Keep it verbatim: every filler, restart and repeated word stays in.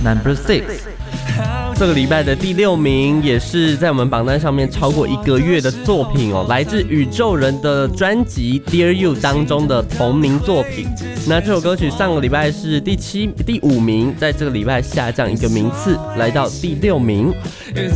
Number Six。这个礼拜的第六名，也是在我们榜单上面超过一个月的作品哦，来自宇宙人的专辑《Dear You》当中的同名作品。那这首歌曲上个礼拜是第七、第五名，在这个礼拜下降一个名次，来到第六名。